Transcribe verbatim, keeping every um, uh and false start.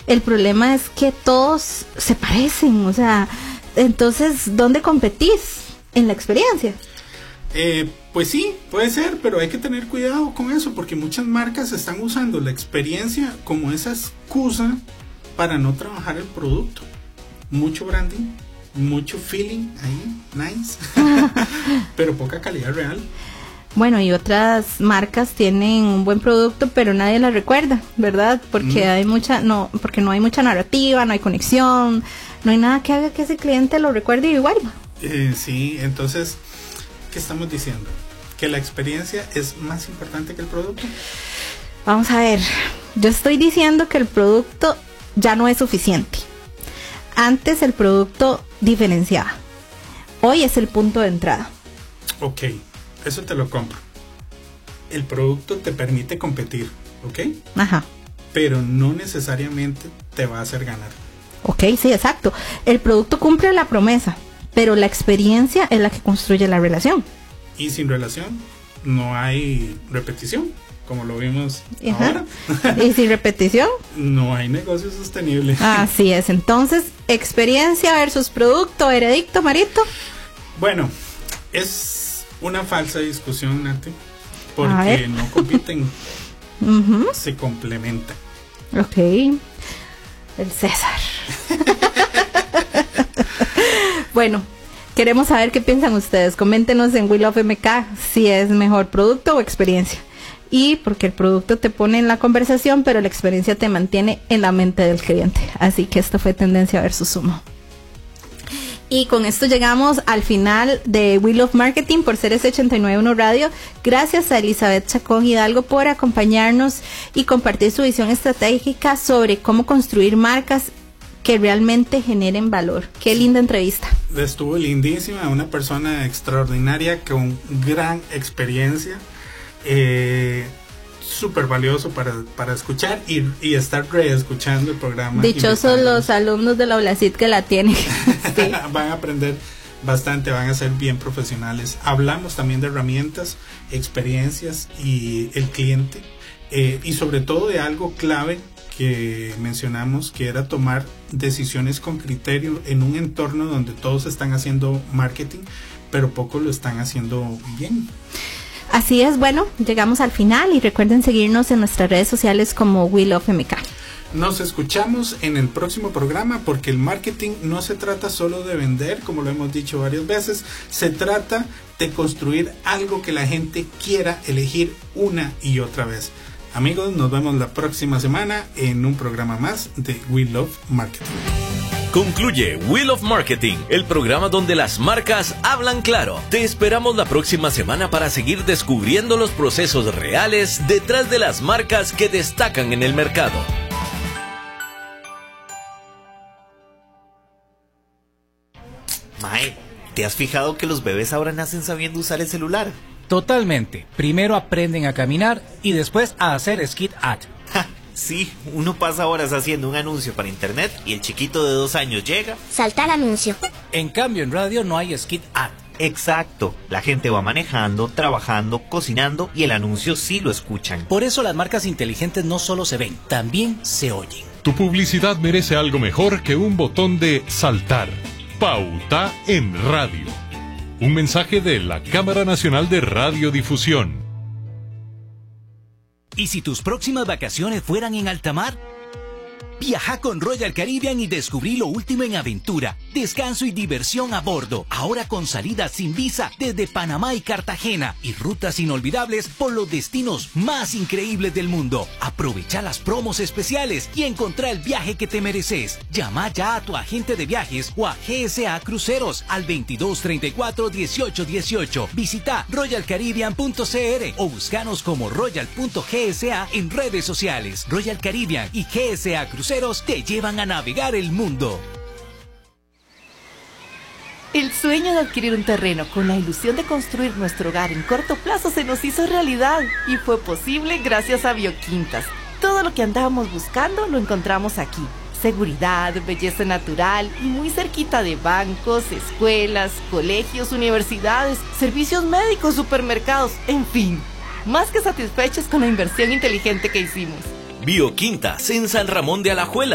El problema es que todos se parecen, o sea, entonces, ¿dónde competís? En la experiencia. Eh, pues sí, puede ser, pero hay que tener cuidado con eso, porque muchas marcas están usando la experiencia como esa excusa para no trabajar el producto. Mucho branding, mucho feeling ahí, nice, pero poca calidad real. Bueno, y otras marcas tienen un buen producto, pero nadie la recuerda, ¿verdad? Porque mm. hay mucha, no, porque no hay mucha narrativa, no hay conexión, no hay nada que haga que ese cliente lo recuerde y vuelva. Eh, sí, entonces, ¿qué estamos diciendo? ¿Que la experiencia es más importante que el producto? Vamos a ver, yo estoy diciendo que el producto ya no es suficiente. Antes el producto diferenciaba. Hoy es el punto de entrada. Ok, eso te lo compro. El producto te permite competir, ¿ok? Ajá. Pero no necesariamente te va a hacer ganar. Ok, sí, exacto. El producto cumple la promesa, pero la experiencia es la que construye la relación. Y sin relación no hay repetición, como lo vimos Ajá. ahora. Y sin repetición no hay negocio sostenible. Así es. Entonces, experiencia versus producto, veredicto, Marito. Bueno, es una falsa discusión, Nati, porque no compiten, uh-huh. se complementan. Ok. El César. Bueno, queremos saber qué piensan ustedes. Coméntenos en We Love M K si es mejor producto o experiencia. Y porque el producto te pone en la conversación, pero la experiencia te mantiene en la mente del cliente. Así que esto fue Tendencia versus Sumo. Y con esto llegamos al final de We Love Marketing por C R C ochenta y nueve punto uno Radio. Gracias a Elizabeth Chacón Hidalgo por acompañarnos y compartir su visión estratégica sobre cómo construir marcas que realmente generen valor. Qué linda entrevista. Estuvo lindísima, una persona extraordinaria con gran experiencia, eh, súper valioso para, para escuchar y, y estar reescuchando el programa. Dichosos los alumnos de la Oblacit que la tienen. Sí. Van a aprender bastante, van a ser bien profesionales. Hablamos también de herramientas, experiencias y el cliente, eh, y sobre todo de algo clave que mencionamos, que era tomar decisiones con criterio en un entorno donde todos están haciendo marketing, pero pocos lo están haciendo bien. Así es, bueno, llegamos al final y recuerden seguirnos en nuestras redes sociales como We Love M K. Nos escuchamos en el próximo programa, porque el marketing no se trata solo de vender, como lo hemos dicho varias veces, se trata de construir algo que la gente quiera elegir una y otra vez. Amigos, nos vemos la próxima semana en un programa más de We Love Marketing. Concluye We Love Marketing, el programa donde las marcas hablan claro. Te esperamos la próxima semana para seguir descubriendo los procesos reales detrás de las marcas que destacan en el mercado. Mae, ¿te has fijado que los bebés ahora nacen sabiendo usar el celular? Totalmente. Primero aprenden a caminar y después a hacer skit ad. Ja, sí, uno pasa horas haciendo un anuncio para internet y el chiquito de dos años llega. Saltar anuncio. En cambio, en radio no hay skit ad. Exacto. La gente va manejando, trabajando, cocinando y el anuncio sí lo escuchan. Por eso las marcas inteligentes no solo se ven, también se oyen. Tu publicidad merece algo mejor que un botón de saltar. Pauta en radio. Un mensaje de la Cámara Nacional de Radiodifusión. ¿Y si tus próximas vacaciones fueran en alta mar? Viaja con Royal Caribbean y descubrí lo último en aventura, descanso y diversión a bordo. Ahora con salidas sin visa desde Panamá y Cartagena y rutas inolvidables por los destinos más increíbles del mundo. Aprovecha las promos especiales y encontrá el viaje que te mereces. Llama ya a tu agente de viajes o a G S A Cruceros al veintidós treinta y cuatro dieciocho dieciocho. Visita royal caribbean punto c r o búscanos como royal punto g s a en redes sociales. Royal Caribbean y G S A Cruceros te llevan a navegar el mundo. El sueño de adquirir un terreno con la ilusión de construir nuestro hogar en corto plazo se nos hizo realidad y fue posible gracias a Bioquintas. Todo lo que andábamos buscando lo encontramos aquí. Seguridad, belleza natural y muy cerquita de bancos, escuelas, colegios, universidades, servicios médicos, supermercados, en fin. Más que satisfechos con la inversión inteligente que hicimos. Bioquintas en San Ramón de Alajuela.